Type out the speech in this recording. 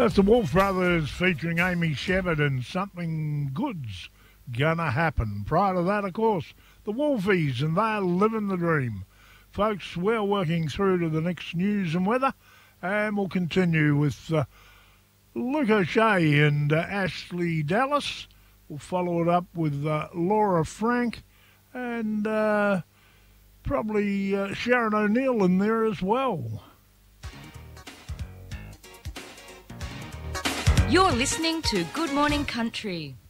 That's the Wolf Brothers featuring Amy Shepard and Something Good's Gonna Happen. Prior to that, of course, the Wolfies and They're Living the Dream. Folks, we're working through to the next news and weather, and we'll continue with Luke O'Shea and Ashley Dallas. We'll follow it up with Laura Frank and probably Sharon O'Neill in there as well. You're listening to Good Morning Country.